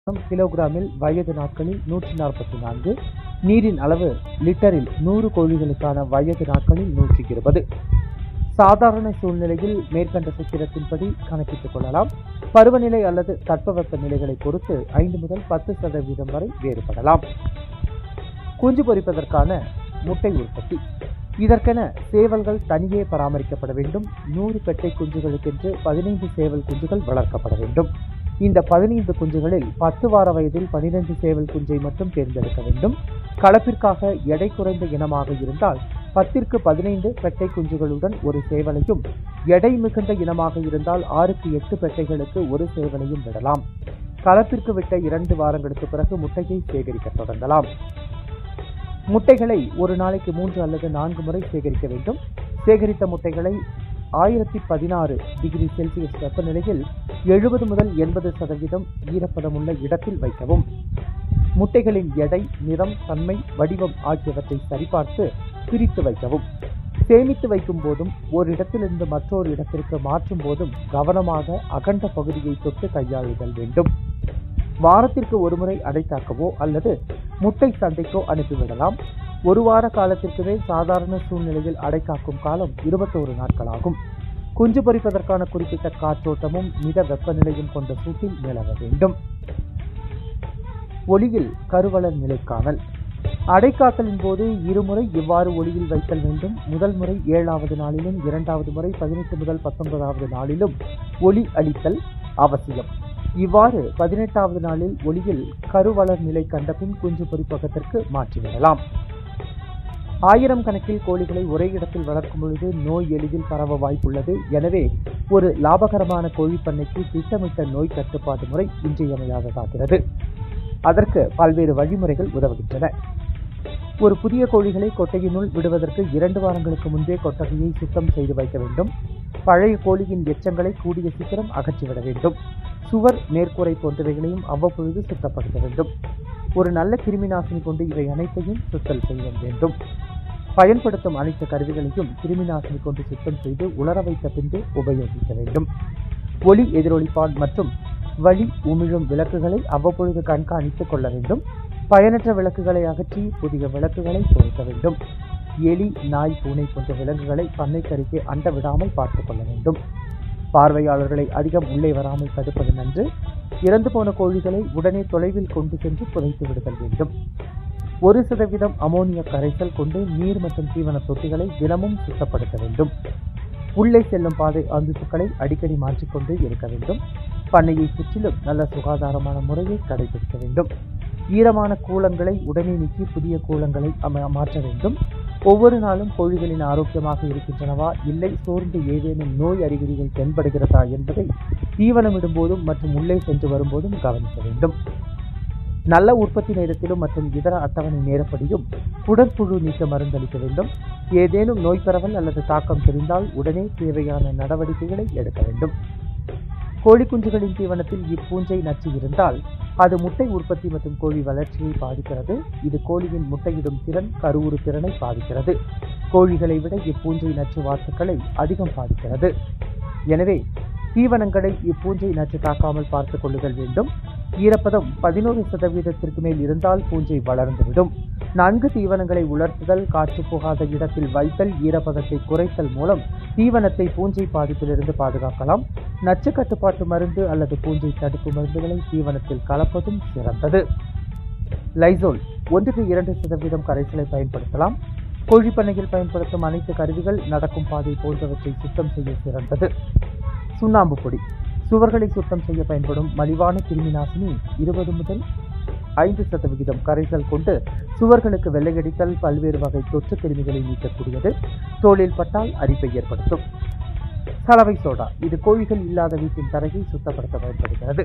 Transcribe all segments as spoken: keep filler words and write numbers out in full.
கிலோகிராமில் வயது நாட்களில் நூற்றி நாற்பத்தி நான்கு, நீரின் அளவு லிட்டரில் நூறு கோழிகளுக்கான வயது நாட்களில் நூற்றி இருபது. சாதாரண சூழ்நிலையில் மேற்கண்ட சூத்திரத்தின்படி கணக்கிட்டுக் கொள்ளலாம். பருவநிலை அல்லது தட்பவெப்ப நிலைகளை பொறுத்து ஐந்து முதல் பத்து சதவீதம் வரை வேறுபடலாம். குஞ்சு பொரிப்பதற்கான முட்டை உற்பத்தி. இதற்கென சேவல்கள் தனியே பராமரிக்கப்பட வேண்டும். நூறு பெட்டை குஞ்சுகளுக்கென்று பதினைந்து சேவல் குஞ்சுகள் வளர்க்கப்பட வேண்டும். இந்த பதினைந்து குஞ்சுகளில் பத்து வார வயதில் பனிரெண்டு சேவல் குஞ்சை மட்டும் தேர்ந்தெடுக்க வேண்டும். கலப்பிற்காக எடை குறைந்த இனமாக இருந்தால் பத்திற்கு பதினைந்து பெட்டை குஞ்சுகளுடன் ஒரு சேவலையும், எடை மிகுந்த இனமாக இருந்தால் ஆறுக்கு எட்டு பெட்டைகளுக்கு ஒரு சேவலையும் விடலாம். கலப்பிற்கு விட்ட இரண்டு வாரங்களுக்கு பிறகு முட்டையை சேகரிக்க தொடங்கலாம். முட்டைகளை ஒரு நாளைக்கு மூன்று அல்லது நான்கு முறை சேகரிக்க வேண்டும். சேகரித்த முட்டைகளை ஆயிரத்தி பதினாறு டிகிரி செல்சியஸ் வெப்பநிலையில் எழுபது முதல் எண்பது சதவீதம் ஈரப்பதமுள்ள இடத்தில் வைக்கவும். முட்டைகளின் எடை, நிறம், தன்மை, வடிவம் ஆகியவற்றை சரிபார்த்து பிரித்து வைக்கவும். சேமித்து வைக்கும் போதும் ஓரிடத்திலிருந்து மற்றொரு இடத்திற்கு மாற்றும் போதும் கவனமாக அகண்ட பகுதியை தொட்டு கையாளுதல் வேண்டும். வாரத்திற்கு ஒருமுறை அடைத்தாக்கவோ அல்லது முட்டை சந்தைக்கோ அனுப்பிவிடலாம். ஒரு வார காலத்திற்கு மேல் சாதாரண சூழ்நிலையில் அடைக்காக்கும் காலம் இருபத்தோரு நாட்களாகும். குஞ்சு பொரிப்பதற்கான குறிப்பிட்ட காற்றோட்டமும் மித வெப்பநிலையும் கொண்ட சூட்டில் நிலவ வேண்டும். ஒளியில் கருவளர் நிலை காணல். அடைக்காத்தலின் போது இருமுறை இவ்வாறு ஒளியில் வைத்தல் வேண்டும். முதல் முறை ஏழாவது நாளிலும் இரண்டாவது முறை பதினெட்டு முதல் பத்தொன்பதாவது நாளிலும் ஒளி அளித்தல் அவசியம். இவ்வாறு பதினெட்டாவது நாளில் ஒளியில் கருவளர் நிலை கண்டபின் குஞ்சு பொரிப்பகத்திற்கு மாற்றிவிடலாம். ஆயிரம் கணக்கில் கோழிகளை ஒரே இடத்தில் வளர்க்கும் பொழுது நோய் எளிதில் பரவ வாய்ப்புள்ளது. எனவே ஒரு லாபகரமான கோழிப்பண்ணைக்கு திட்டமிட்ட நோய் கட்டுப்பாட்டு முறை இன்றியமையாததாகிறது. அதற்கு பல்வேறு வழிமுறைகள் உதவுகின்றன. ஒரு புதிய கோழிகளை கொட்டையினுள் விடுவதற்கு இரண்டு வாரங்களுக்கு முன்பே கொட்டகையை சுத்தம் செய்து வைக்க வேண்டும். பழைய கோழியின் எச்சங்களை கூடிய சீக்கிரம் அகற்றிவிட வேண்டும். சுவர், மேற்கூரை போன்றவைகளையும் அவ்வப்பொழுது சுத்தப்படுத்த வேண்டும். ஒரு நல்ல கிருமி நாசினி கொண்டு இவை அனைத்தையும் சுத்தம் செய்ய வேண்டும். பயன்படுத்தும் அனைத்து கருவிகளையும் கிருமி நாசினி கொண்டு சுத்தம் செய்து உலர வைத்த பின்பு உபயோகிக்க வேண்டும். ஒளி எதிரொலிப்பான் மற்றும் வழி உமிழும் விளக்குகளை அவ்வப்பொழுது கண்காணித்துக் கொள்ள வேண்டும். பயனற்ற விளக்குகளை அகற்றி புதிய விளக்குகளை பொருத்த வேண்டும். எலி, நாய், பூனை போன்ற விலங்குகளை பண்ணைக்கருகே அண்ட விடாமல் பார்த்துக் கொள்ள வேண்டும். பார்வையாளர்களை அதிகம் உள்ளே வராமல் தடுப்பது நன்று. இறந்து போன கோழிகளை உடனே தொலைவில் கொண்டு சென்று புதைத்து விடுதல் வேண்டும். ஒரு சதவீதம் அமோனிய கரைசல் கொண்டு நீர் மற்றும் தீவன தொட்டிகளை தினமும் சுத்தப்படுத்த வேண்டும். உள்ளே செல்லும் பாதை அந்துத்துக்களை அடிக்கடி மாற்றிக்கொண்டு இருக்க வேண்டும். பண்ணையை சுற்றிலும் நல்ல சுகாதாரமான முறையை கடைபிடிக்க வேண்டும். ஈரமான கூலங்களை உடனே நீக்கி புதிய கூலங்களை மாற்ற வேண்டும். ஒவ்வொரு நாளும் கோழிகளின் ஆரோக்கியமாக இருக்கின்றனவா, இல்லை சோர்ந்து ஏதேனும் நோய் அறிகுறிகள் தென்படுகிறதா என்பதை தீவனமிடும் போதும் மற்றும் உள்ளே சென்று வரும்போதும் கவனிக்க வேண்டும். நல்ல உற்பத்தி நேரத்திலும் மற்றும் இதர அட்டவணை நேரப்படியும் குடற்புழு நீக்க மருந்தளிக்க வேண்டும். ஏதேனும் நோய் பரவல் அல்லது தாக்கம் தெரிந்தால் உடனே தேவையான நடவடிக்கைகளை எடுக்க வேண்டும். கோழி குஞ்சுகளின் தீவனத்தில் இப்பூஞ்சை நச்சு இருந்தால் அது முட்டை உற்பத்தி மற்றும் கோழி வளர்ச்சியை பாதிக்கிறது. இது கோழியின் முட்டையிடும் திறன், கருவுறு திறனை பாதிக்கிறது. கோழிகளை விட இப்பூஞ்சை நச்சு வாத்துக்களை அதிகம் பாதிக்கிறது. எனவே தீவனங்களை இப்பூஞ்சை நச்சு தாக்காமல் பார்த்துக் கொள்ளுதல் வேண்டும். ஈரப்பதம் பதினோரு சதவீதத்திற்கு மேல் இருந்தால் பூஞ்சை வளர்ந்துவிடும். நன்கு தீவனங்களை உலர்த்துதல், காற்று போகாத இடத்தில் வைத்தல், ஈரப்பதத்தை குறைத்தல் மூலம் தீவனத்தை பூஞ்சை பாதிப்பிலிருந்து பாதுகாக்கலாம். நச்சு கட்டுப்பாட்டு மருந்து அல்லது பூஞ்சை தடுப்பு மருந்துகளை தீவனத்தில் கலப்பதும் சிறந்தது. லைசோல் ஒன்றுக்கு இரண்டு சதவீதம் கரைசலை பயன்படுத்தலாம். கோழிப்பண்ணையில் பயன்படுத்தும் அனைத்து கருவிகள், நடக்கும் பாதை போன்றவற்றை சுத்தம் செய்ய சிறந்தது. சுண்ணாம்பு பொடி. சுவர்களை சுத்தம் செய்ய பயன்படும் மலிவான கிருமி நாசினி இருபது முதல் ஐந்து சதவிகிதம் கரைசல் கொண்டு சுவர்களுக்கு வெள்ளையடித்தல் பல்வேறு வகை தொற்று கிருமிகளை நீக்கக்கூடியது. தோலில் பட்டால் அரிப்பை ஏற்படுத்தும். சலவை சோடா. இது கோழிகள் இல்லாத வீட்டின் தரையை சுத்தப்படுத்த பயன்படுகிறது.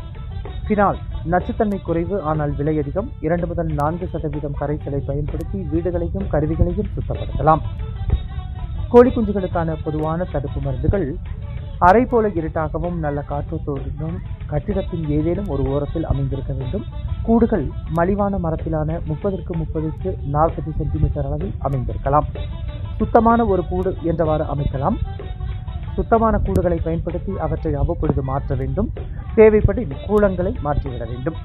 பினால் நச்சுத்தன்மை குறைவு ஆனால் விலை அதிகம். இரண்டு முதல் நான்கு சதவீதம் கரைசலை பயன்படுத்தி வீடுகளையும் கருவிகளையும் சுத்தப்படுத்தலாம். கோழி குஞ்சுகளுக்கான பொதுவான தடுப்பு மருந்துகள் அறை போல இருட்டாகவும் நல்ல காற்றோட்டத்துடனும் கட்டிடத்தின் ஏதேனும் ஒரு ஓரத்தில் அமைந்திருக்க வேண்டும். கூடுகள் மலிவான மரத்திலான முப்பதற்கு முப்பதுக்கு நாற்பது சென்டிமீட்டர் அளவில் அமைந்திருக்கலாம். சுத்தமான ஒரு கூடு என்றவாறு அமைக்கலாம். சுத்தமான கூடுகளை பயன்படுத்தி அவற்றை அவ்வப்பொழுது மாற்ற வேண்டும். தேவைப்படி கூலங்களை மாற்றிவிட வேண்டும்.